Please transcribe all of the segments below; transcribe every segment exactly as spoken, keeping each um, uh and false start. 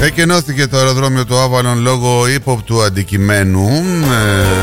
Εκενώθηκε το αεροδρόμιο του Άβαλον λόγω ύποπτου αντικειμένου. Ε...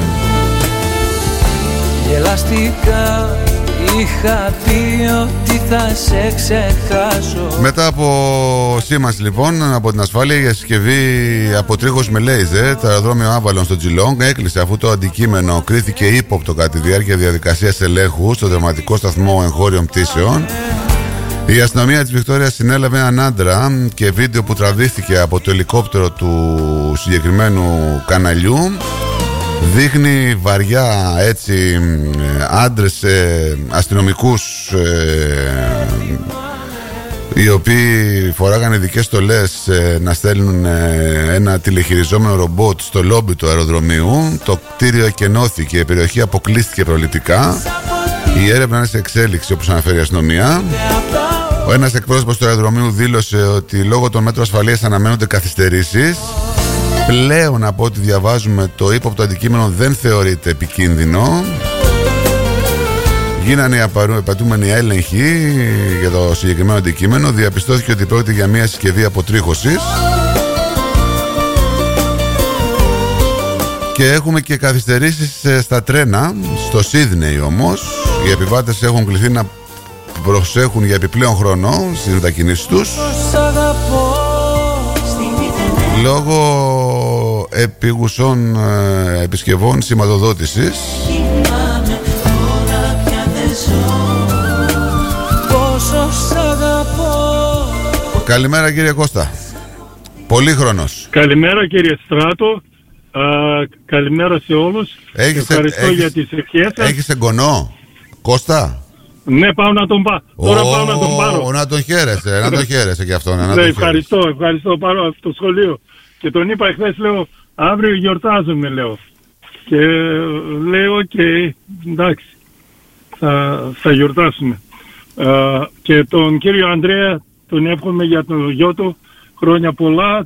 Γελαστικά είχα πει ότι θα σε ξεχάσω. Μετά από σήμανση λοιπόν από την ασφάλεια για συσκευή από τρίχος με λέιζερ, το αεροδρόμιο Άβαλον στο Τζιλόγκ έκλεισε αφού το αντικείμενο κρίθηκε ύποπτο κατά τη διάρκεια διαδικασίας ελέγχου στο τερματικό σταθμό εγχώριων πτήσεων. Η αστυνομία της Βικτόριας συνέλαβε έναν άντρα και βίντεο που τραβήθηκε από το ελικόπτερο του συγκεκριμένου καναλιού δείχνει βαριά έτσι άντρες ε, αστυνομικούς ε, οι οποίοι φοράγανε ειδικές στολές ε, να στέλνουν ε, ένα τηλεχειριζόμενο ρομπότ στο λόμπι του αεροδρομίου. Το κτίριο εκενώθηκε, η περιοχή αποκλείστηκε προληπτικά. Η έρευνα είναι σε εξέλιξη, όπως αναφέρει η αστυνομία. Ο ένας εκπρόσωπος του αεροδρομίου δήλωσε ότι λόγω των μέτρων ασφαλείας αναμένονται καθυστερήσεις. Πλέον από ό,τι διαβάζουμε το ύποπτο αντικείμενο δεν θεωρείται επικίνδυνο. Γίνανε οι απαιτούμενοι έλεγχοι για το συγκεκριμένο αντικείμενο. Διαπιστώθηκε ότι πρόκειται για μια συσκευή αποτρίχωσης. Και έχουμε και καθυστερήσεις στα τρένα. Στο Σίδνεϊ όμως οι επιβάτες έχουν κληθεί να προσέχουν για επιπλέον χρόνο στις μετακινήσεις τους λόγω επίγουσων ε, επισκευών σηματοδότησης. Καλημέρα κύριε Κώστα. Πολύχρονος. Καλημέρα κύριε Στράτο. Α, καλημέρα σε όλους. Έχεις, ευχαριστώ έχεις, για τις ευχές σας. Έχεις εγγονό Κώστα? Ναι, πάω να τον πάρω. Τώρα πάω να τον πάρω. Να τον χαίρεσαι, να τον χαίρεσαι και αυτό. Ναι, ευχαριστώ, ευχαριστώ. Πάρω από το σχολείο. Και τον είπα εχθές, λέω, αύριο γιορτάζουμε, λέω. Και λέω και εντάξει, θα, θα γιορτάσουμε. Uh, και τον κύριο Ανδρέα τον εύχομαι για το γιο του χρόνια πολλά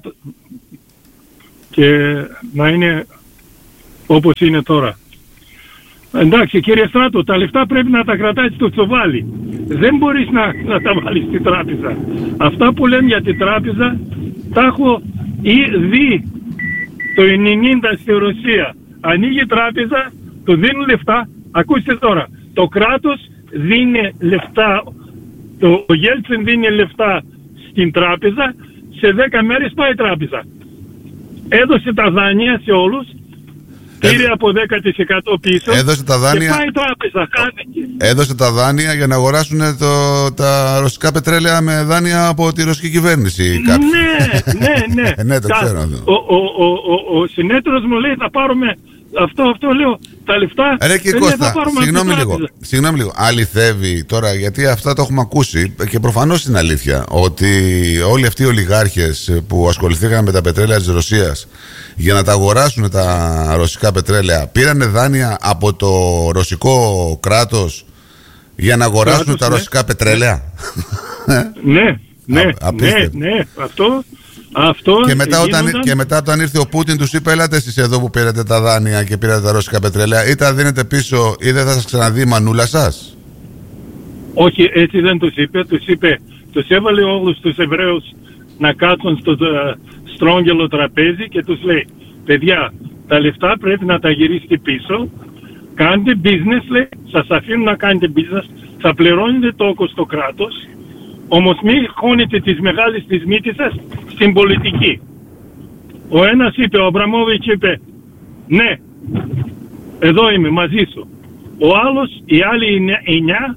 και να είναι όπως είναι τώρα. Εντάξει κύριε Στράτο, τα λεφτά πρέπει να τα κρατάς στο τσοβάλι. Δεν μπορείς να, να τα βάλεις στην τράπεζα. Αυτά που λένε για την τράπεζα τα έχω δει το ενενήντα στη Ρωσία. Ανοίγει η τράπεζα, του δίνουν λεφτά. Ακούστε τώρα, το κράτος δίνει λεφτά, το, ο Γέλτσιν δίνει λεφτά στην τράπεζα, σε δέκα μέρες πάει η τράπεζα. Έδωσε τα δάνεια σε όλους, πήρε από δέκα τοις εκατό πίσω έδωσε τα δάνεια, και πάει η τράπεζα. Έδωσε τα δάνεια για να αγοράσουν το, τα ρωσικά πετρέλαια με δάνεια από τη ρωσική κυβέρνηση. Ναι, ναι, ναι. ναι, το τα, ξέρω αυτό. Ο, ο, ο, ο, ο συνέτερος μου λέει θα πάρουμε αυτό, αυτό λέω, τα λεφτά. Ρε και Κώστα, συγγνώμη λίγο, συγγνώμη λίγο, αληθεύει τώρα, γιατί αυτά το έχουμε ακούσει και προφανώς είναι αλήθεια, ότι όλοι αυτοί οι ολιγάρχες που ασχοληθήκαν με τα πετρέλαια της Ρωσίας για να τα αγοράσουν τα ρωσικά πετρέλαια πήρανε δάνεια από το ρωσικό κράτος για να αγοράσουν κράτος, τα ναι. ρωσικά πετρέλαια. Ναι, ναι, Α, ναι, ναι, αυτό... Αυτό και, μετά γίνονταν... όταν, και μετά όταν ήρθε ο Πούτιν τους είπε έλατε εσείς εδώ που πήρατε τα δάνεια και πήρατε τα ρώσικα πετρέλαια, ή τα δίνετε πίσω ή δεν θα σας ξαναδεί η μανούλα σας. Όχι, έτσι δεν τους είπε. Τους είπε, τους έβαλε όλους τους Εβραίους να κάτσουν στο uh, στρόγγυλο τραπέζι και τους λέει, παιδιά, τα λεφτά πρέπει να τα γυρίσετε πίσω, κάντε business, λέει, σας αφήνουν να κάνετε business, θα πληρώνετε τόκο στο κράτος, όμως μην χώνετε τις μεγάλες της μύτης σας στην πολιτική. Ο ένας είπε, ο Αμπραμόβιτς είπε, ναι, εδώ είμαι μαζί σου. Ο άλλος, οι άλλοι εννιά,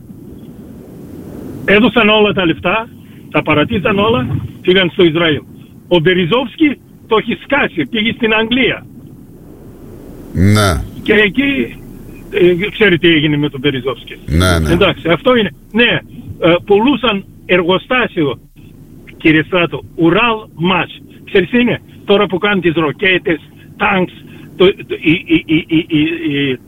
έδωσαν όλα τα λεφτά, τα παρατήσαν όλα, πήγαν στο Ισραήλ. Ο Μπεριζόφσκι το έχει σκάσει, πήγε στην Αγγλία. Ναι. Και εκεί, ε, ξέρετε τι έγινε με τον Μπεριζόφσκι. Ναι, ναι. Εντάξει, αυτό είναι. Ναι, ε, πουλούσαν εργοστάσιο, κύριε Στράτο, Ουράλ Μάς. Ξέρεις είναι, τώρα που κάνουν τις ροκέτες, τάγκς, το, το, η, η, η, η, η,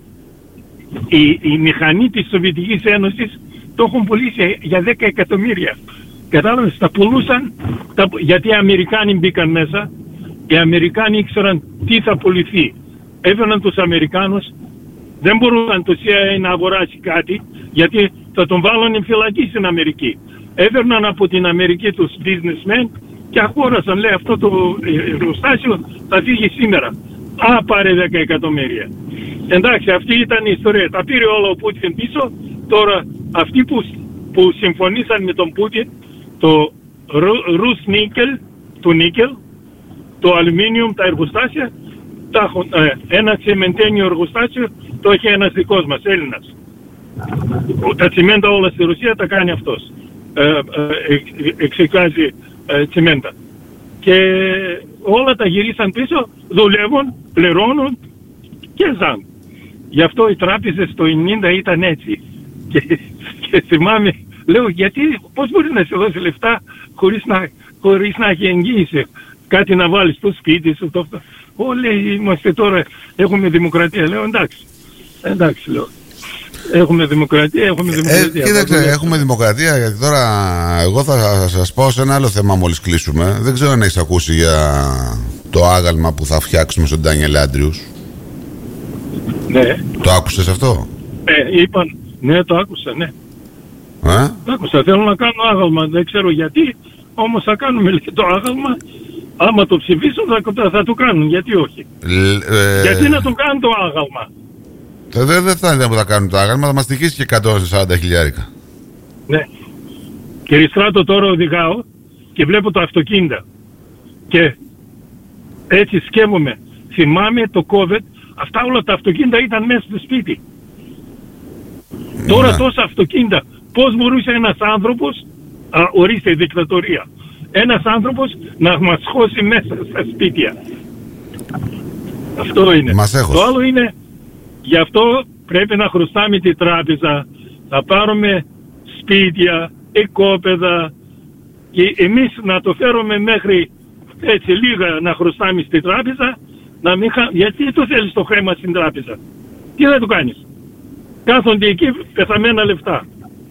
η, η μηχανή της Σοβιετικής Ένωσης το έχουν πουλήσει για δέκα εκατομμύρια. Κατάλαβες, τα πουλούσαν, τα, γιατί οι Αμερικάνοι μπήκαν μέσα, οι Αμερικάνοι ήξεραν τι θα πουληθεί. Έβαιναν τους Αμερικάνους, δεν μπορούσαν το σι άι έι να αγοράσει κάτι, γιατί θα τον βάλουν φυλακή στην Αμερική. Έβερναν από την Αμερική τους businessmen και αγόρασαν, λέει, αυτό το εργοστάσιο θα φύγει σήμερα. Α, πάρε δέκα εκατομμύρια. Εντάξει, αυτή ήταν η ιστορία. Τα πήρε όλα ο Πούτιν πίσω. Τώρα αυτοί που, που συμφωνήσαν με τον Πούτιν, το Ρους Νίκελ, το νίκελ, το αλουμίνιουμ, τα εργοστάσια, τα έχουν, ε, ένα τσιμεντένιο εργοστάσιο το έχει ένας δικός μας, Έλληνας. Τα τσιμέντα όλα στη Ρωσία τα κάνει αυτός. Ε, ε, εξεκάζει ε, τσιμέντα. Και όλα τα γυρίσαν πίσω, δουλεύουν, πληρώνουν και ζαν. Γι' αυτό οι τράπεζες το ενενήντα ήταν έτσι. Και, και θυμάμαι, λέω, γιατί, πώς μπορεί να σε δώσει λεφτά χωρίς να, χωρίς να έχει εγγύηση, κάτι να βάλεις στο σπίτι σου, το αυτό. Ω, λέει, είμαστε τώρα, έχουμε δημοκρατία. Λέω, εντάξει, εντάξει, λέω. Έχουμε δημοκρατία, έχουμε δημοκρατία. Ε, κοίταξε, έχουμε δημοκρατία, γιατί τώρα εγώ θα σας πω σε ένα άλλο θέμα μόλις κλείσουμε. Δεν ξέρω αν έχεις ακούσει για το άγαλμα που θα φτιάξουμε στον Ντάνιελ Άντριους. Ναι. Το άκουσες αυτό? Ε, είπαν, ναι, το άκουσα, ναι. Ε? Το άκουσα, θέλω να κάνω άγαλμα, δεν ξέρω γιατί, όμως θα κάνουμε, λέει, το άγαλμα. Άμα το ψηφίσουν θα, θα το κάνουν, γιατί όχι. Ε, γιατί να το κάνουν το άγαλμα. Δεν δε θα είναι που θα κάνουν το άγαλμα, θα μας τυχήσει και εκατόν σαράντα χιλιάρικα. Ναι. Κύριε Στράτο, τώρα οδηγάω και βλέπω το αυτοκίνητα. Και έτσι σκέφτομαι, θυμάμαι το COVID, αυτά όλα τα αυτοκίνητα ήταν μέσα στο σπίτι. Ναι. Τώρα τόσα αυτοκίνητα, πώς μπορούσε ένας άνθρωπος, α, ορίστε η δικτατορία, ένας άνθρωπος να μας χώσει μέσα στα σπίτια. Αυτό είναι. Μας το άλλο είναι, γι' αυτό πρέπει να χρωστάμε τη τράπεζα, να πάρουμε σπίτια, οικόπεδα και εμείς να το φέρουμε μέχρι έτσι λίγα να χρωστάμε στη τράπεζα, να μην χα... γιατί το θέλεις το χρήμα στην τράπεζα, τι δεν το κάνεις, κάθονται εκεί πεθαμένα λεφτά.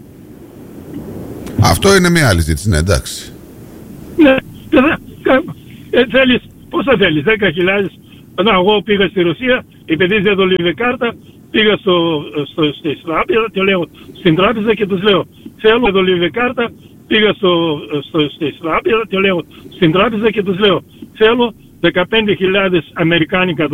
Αυτό είναι μια άλλη ζήτηση, ναι, εντάξει. Ναι, ε, θέλεις, πόσα θέλεις, δέκα χιλιάδες. Να, εγώ πήγα στη Ρωσία, επειδή δεν δολεύει κάρτα, πήγα στο, στο, στη τράπεζα και λέω, στην τράπεζα και τους λέω, θέλω δολεύει κάρτα, πήγα στο, στο, στη τράπεζα και λέω, στην τράπεζα και τους λέω, θέλω δεκαπέντε χιλιάδες αμερικάνικα